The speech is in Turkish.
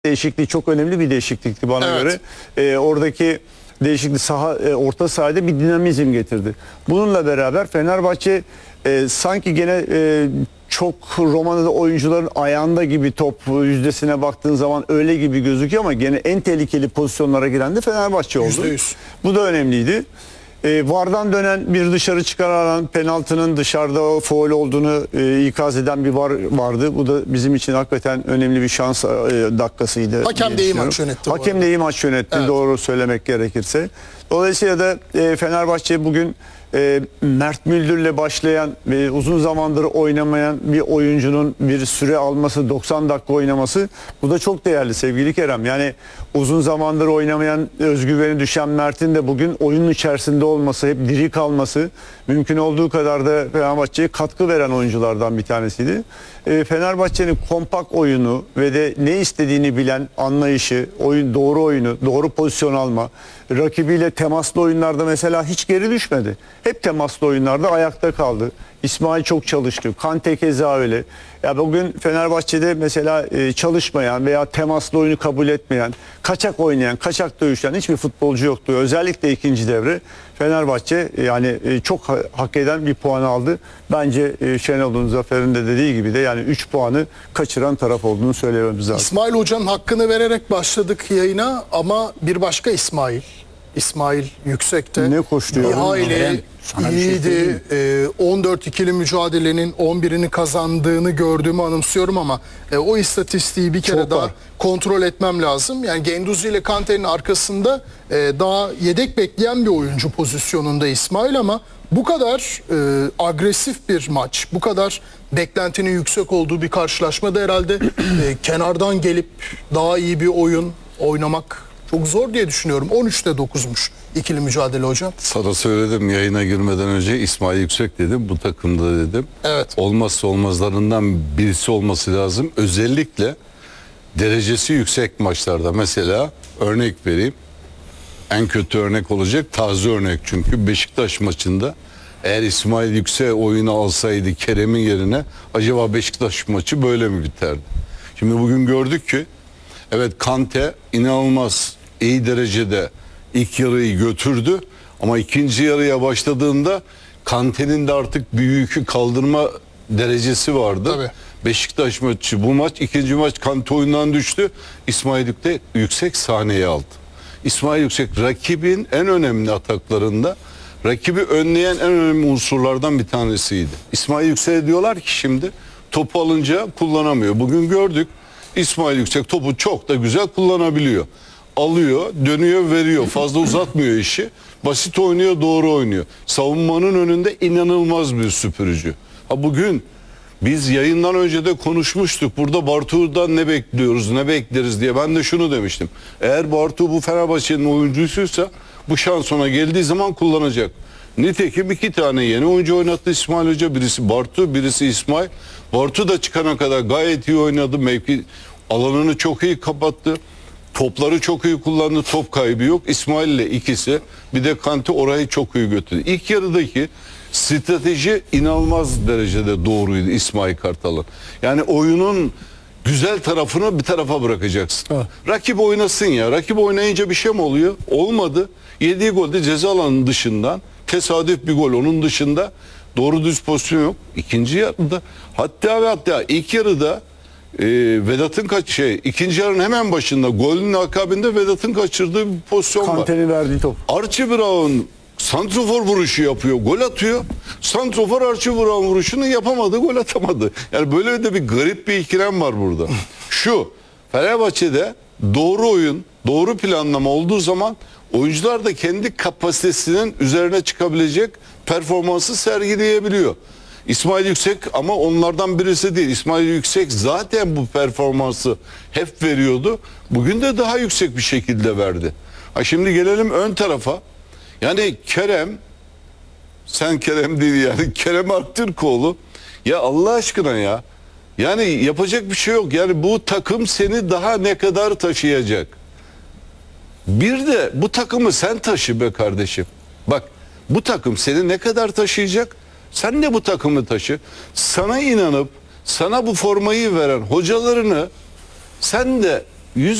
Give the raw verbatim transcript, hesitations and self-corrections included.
değişikliği çok önemli bir değişiklikti bana Evet. göre. E, oradaki değişiklik saha, e, orta sahada bir dinamizm getirdi. Bununla beraber Fenerbahçe e, sanki gene e, çok Romanya'da oyuncuların ayağında gibi top yüzdesine baktığın zaman öyle gibi gözüküyor ama gene en tehlikeli pozisyonlara giren de Fenerbahçe oldu. yüzde yüz. Bu da önemliydi. E, VAR'dan dönen bir dışarı çıkaran penaltının dışarıda faul olduğunu e, ikaz eden bir VAR vardı. Bu da bizim için hakikaten önemli bir şans e, dakikasıydı. Hakem de iyi maç yönetti bu Hakem arada. de iyi maç yönetti, Evet. doğru söylemek gerekirse. Dolayısıyla da e, Fenerbahçe bugün e, Mert Müldür'le başlayan ve uzun zamandır oynamayan bir oyuncunun bir süre alması, doksan dakika oynaması, bu da çok değerli sevgili Kerem. Yani uzun zamandır oynamayan, özgüveni düşen Mert'in de bugün oyunun içerisinde olması, hep diri kalması, mümkün olduğu kadar da Fenerbahçe'ye katkı veren oyunculardan bir tanesiydi. E, Fenerbahçe'nin kompakt oyunu ve de ne istediğini bilen anlayışı, oyun doğru oyunu, doğru pozisyon alma, rakibiyle temaslı oyunlarda mesela hiç geri düşmedi. Hep temaslı oyunlarda ayakta kaldı. İsmail çok çalıştı. Kante keza öyle. Ya bugün Fenerbahçe'de mesela e, çalışmayan veya temaslı oyunu kabul etmeyen, kaçak oynayan, kaçak dövüşen hiçbir futbolcu yoktu. Özellikle ikinci devre Fenerbahçe e, yani e, çok ha hak eden bir puan aldı. Bence e, Şenol'un, Zafer'in de dediği gibi de yani üç puanı kaçıran taraf olduğunu söylememiz lazım. İsmail Hoca'nın hakkını vererek başladık yayına ama bir başka İsmail. İsmail Yüksek'te Ne koştu ya? bir hayli Eren, sana bir şey iyiydi. Ee, on dört ikili mücadelenin on birini kazandığını gördüğümü anımsıyorum ama e, o istatistiği bir kere Çok daha var. kontrol etmem lazım. Yani Guendouzi ile Kante'nin arkasında e, daha yedek bekleyen bir oyuncu pozisyonunda İsmail ama bu kadar e, agresif bir maç, bu kadar beklentinin yüksek olduğu bir karşılaşmada herhalde e, kenardan gelip daha iyi bir oyun oynamak çok zor diye düşünüyorum. on üçte dokuzmuş ikili mücadele hocam. Sana söyledim yayına girmeden önce İsmail Yüksek dedim. Bu takımda dedim. Evet. Olmazsa olmazlarından birisi olması lazım. Özellikle derecesi yüksek maçlarda. Mesela örnek vereyim. En kötü örnek olacak. Taze örnek çünkü Beşiktaş maçında eğer İsmail Yüksek oyunu alsaydı Kerem'in yerine acaba Beşiktaş maçı böyle mi biterdi? Şimdi bugün gördük ki evet Kante inanılmaz iyi derecede ilk yarıyı götürdü ama ikinci yarıya başladığında Kante'nin de artık bir yükü kaldırma derecesi vardı. Tabii. Beşiktaş maçı bu maç ikinci maç Kante oyundan düştü. İsmail Yüksek, yüksek sahneye aldı. İsmail Yüksek rakibin en önemli ataklarında rakibi önleyen en önemli unsurlardan bir tanesiydi. İsmail Yüksek'e diyorlar ki şimdi topu alınca kullanamıyor. Bugün gördük. İsmail Yüksek topu çok da güzel kullanabiliyor. Alıyor, dönüyor, veriyor. Fazla uzatmıyor işi. Basit oynuyor, doğru oynuyor. Savunmanın önünde inanılmaz bir süpürücü. Ha bugün biz yayından önce de konuşmuştuk. Burada Bartu'dan ne bekliyoruz, ne bekleriz diye. Ben de şunu demiştim. Eğer Bartu bu Fenerbahçe'nin oyuncusuysa bu şans ona geldiği zaman kullanacak. Nitekim iki tane yeni oyuncu oynattı İsmail Hoca. Birisi Bartu, birisi İsmail. Bartu da çıkana kadar gayet iyi oynadı. Mevki alanını çok iyi kapattı. Topları çok iyi kullandı. Top kaybı yok. İsmail ile ikisi. Bir de Kante orayı çok iyi götürdü. İlk yarıdaki strateji inanılmaz derecede doğruydu İsmail Kartal'ın. Yani oyunun güzel tarafını bir tarafa bırakacaksın. Evet. Rakip oynasın ya. Rakip oynayınca bir şey mi oluyor? Olmadı. Yediği golde ceza alanının dışından tesadüf bir gol. Onun dışında doğru düz pozisyon yok. İkinci yarıda hatta ve hatta ilk yarıda e, Vedat'ın kaç şey ikinci yarının hemen başında golün akabinde Vedat'ın kaçırdığı bir pozisyon var. Kante'nin verdiği top. Archie Brown santrofor vuruşu yapıyor. Gol atıyor. Santrofor Archie Brown vuruşunu yapamadı. Gol atamadı. Yani böyle de bir garip bir ikilem var burada. Şu Fenerbahçe'de doğru oyun, doğru planlama olduğu zaman oyuncular da kendi kapasitesinin üzerine çıkabilecek performansı sergileyebiliyor. İsmail Yüksek ama onlardan birisi değil. İsmail Yüksek zaten bu performansı hep veriyordu. Bugün de daha yüksek bir şekilde verdi. Ha şimdi gelelim ön tarafa. Yani Kerem, sen Kerem değil yani Kerem Aktürkoğlu. Ya Allah aşkına ya. Yani yapacak bir şey yok. Yani bu takım seni daha ne kadar taşıyacak? Bir de bu takımı sen taşı be kardeşim. Bak bu takım seni ne kadar taşıyacak? Sen de bu takımı taşı. Sana inanıp sana bu formayı veren hocalarını sen de yüz